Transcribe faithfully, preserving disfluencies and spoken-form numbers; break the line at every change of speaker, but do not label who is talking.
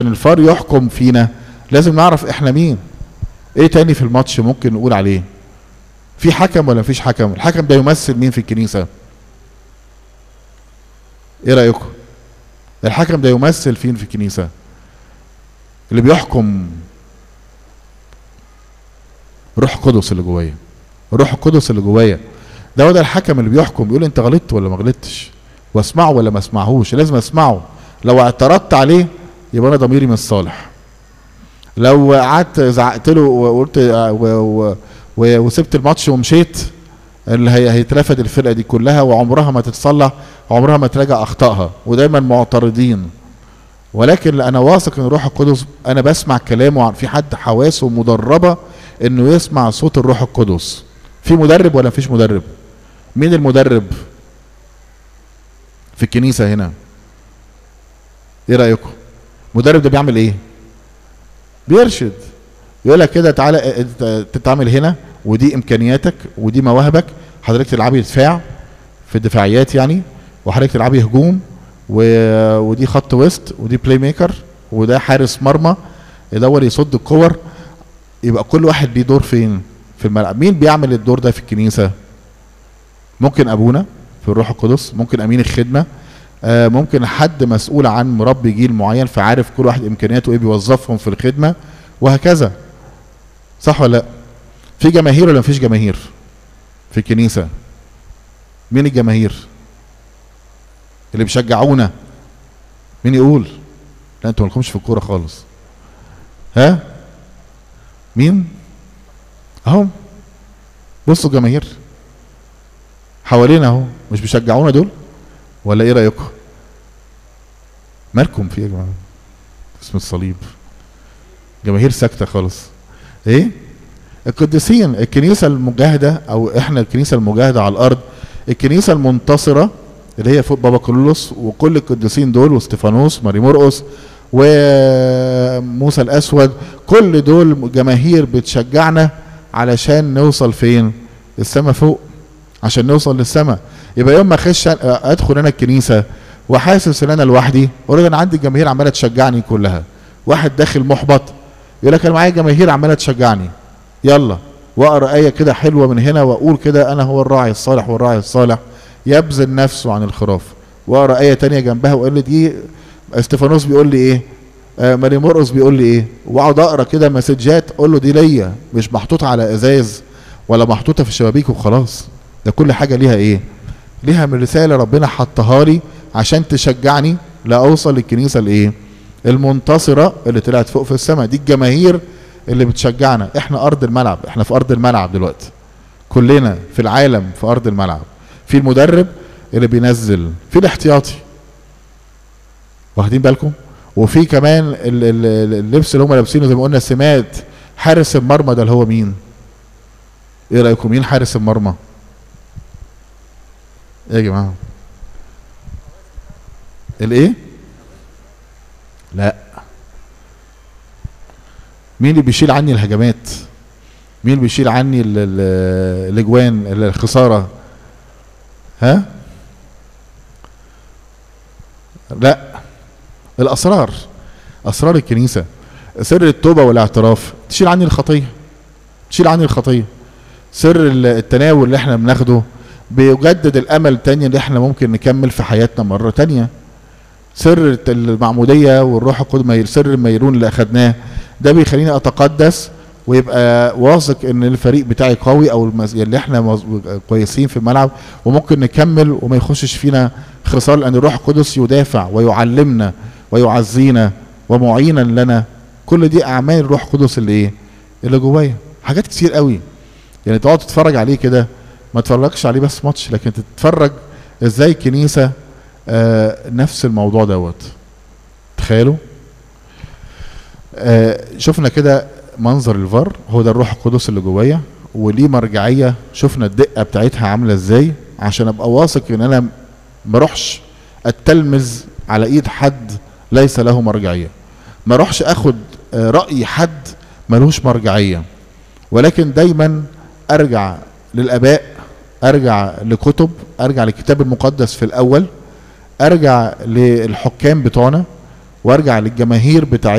الفار يحكم فينا لازم نعرف احنا مين. ايه تاني في الماتش ممكن نقول عليه؟ في حكم ولا مفيش حكم؟ الحكم ده يمثل مين في الكنيسة؟ ايه رأيكم؟ الحكم ده يمثل فين في الكنيسة؟ اللي بيحكم روح القدس اللي جوايا. الروح القدس اللي جوايا ده هو ده الحكم اللي بيحكم، بيقول انت غلطت ولا ما غلطتش، واسمعه ولا ما اسمعهوش. لازم اسمعه، لو اعترضت عليه يبقى انا ضميري مش صالح. لو قعدت زعقت له وقلت وسبت الماتش ومشيت، اللي هي هيترفد الفرقه دي كلها وعمرها ما تتصلح، عمرها ما تراجع اخطائها، ودايما معترضين. ولكن انا واثق ان الروح القدس، انا بسمع كلامه، في حد حواسه مدربه انه يسمع صوت الروح القدس. في مدرب ولا مفيش مدرب؟ مين المدرب في الكنيسه هنا؟ ايه رايكم؟ المدرب ده بيعمل ايه؟ بيرشد، يقول لك كده تعالى تتعامل هنا، ودي امكانياتك ودي مواهبك، حضرتك تلعبي دفاع في الدفاعيات يعني، وحضرتك تلعبي هجوم، ودي خط وسط، ودي بلاي ميكر، وده حارس مرمى يدور يصد الكور. يبقى كل واحد ليه دور فين في الملعب. مين بيعمل الدور ده في الكنيسه؟ ممكن ابونا في الروح القدس، ممكن امين الخدمه، آه ممكن حد مسؤول عن مربي جيل معين فعارف كل واحد امكانياته ايه بيوظفهم في الخدمه، وهكذا. صح ولا لا؟ في جماهير ولا مفيش جماهير في الكنيسه؟ مين الجماهير اللي بيشجعونا؟ مين يقول؟ لا انتوا مالكمش في الكوره خالص. ها؟ مين؟ اهو بصوا جماهير حوالينا اهو، مش بيشجعونا دول؟ ولا ايه رايكم؟ مالكم في ايه يا جماعه؟ اسم الصليب، جماهير ساكته خالص. ايه؟ القديسين، الكنيسه المجاهده، او احنا الكنيسه المجاهده على الارض، الكنيسه المنتصره اللي هي فوق بابا كرولوس وكل القديسين دول، واستفانوس، ماري مرقس، وموسى الاسود، كل دول جماهير بتشجعنا علشان نوصل فين؟ السما فوق، عشان نوصل للسما. يبقى يوم ما اخش ادخل انا الكنيسه وحاسس ان انا لوحدي، اقول انا عندي جماهير عماله تشجعني كلها. واحد داخل محبط يقول لك انا معايا جماهير عماله تشجعني، يلا واقرا ايه كده حلوه من هنا واقول كده انا هو الراعي الصالح والراعي الصالح يبذل نفسه عن الخراف، واقرا ايه تانية جنبها واقول لي دي استفانوس بيقول لي ايه، آه ماري مرقس بيقول لي ايه، واقعد اقرا كده مسجات اقول له دي ليا، مش محطوطه على ازاز ولا محطوطه في الشبابيك وخلاص. ده كل حاجه ليها ايه؟ ليها من رساله ربنا حطها لي عشان تشجعني لاوصل للكنيسه الايه؟ المنتصره اللي طلعت فوق في السماء. دي الجماهير اللي بتشجعنا. احنا ارض الملعب، احنا في ارض الملعب دلوقتي كلنا في العالم، في ارض الملعب. في المدرب اللي بينزل، في الاحتياطي، واخدين بالكم؟ وفي كمان اللبس اللي هم لابسينه زي ما قلنا سمات. حارس المرمى ده اللي هو مين؟ ايه رايكم مين حارس المرمى؟ ايه يا جماعه؟ الايه؟ لا، مين اللي بيشيل عني الهجمات؟ مين اللي بيشيل عني الاجوان الخساره؟ ها؟ لا، الاسرار، اسرار الكنيسه، سر التوبه والاعتراف تشيل عني الخطيه، تشيل عني الخطيه. سر التناول اللي احنا بناخده بيجدد الامل تاني اللي احنا ممكن نكمل في حياتنا مره تانيه. سر المعموديه والروح القدس، سر الميرون اللي اخدناه ده بيخليني اتقدس ويبقى واثق ان الفريق بتاعي قوي، او اللي احنا كويسين في الملعب وممكن نكمل وما يخشش فينا خسار، لان الروح القدس يدافع ويعلمنا ويعزينا ومعينا لنا. كل دي اعمال الروح القدس اللي ايه؟ اللي جوايا. حاجات كتير قوي يعني تقعد تتفرج عليه كده، ما تتفرجش عليه بس ماتش، لكن تتفرج ازاي الكنيسه آه نفس الموضوع دوت. تخيلوا آه شفنا كده منظر الفار، هو ده الروح القدس اللي جوايا وليه مرجعيه. شفنا الدقه بتاعتها عامله ازاي عشان ابقى واثق ان انا ما اروحش اتلمذ على ايد حد ليس له مرجعيه، ما اروحش اخد آه راي حد ملوش مرجعيه، ولكن دايما ارجع للاباء، ارجع لكتب، ارجع للكتاب المقدس في الاول، ارجع للحكام بتوعنا وارجع للجماهير بتاعتنا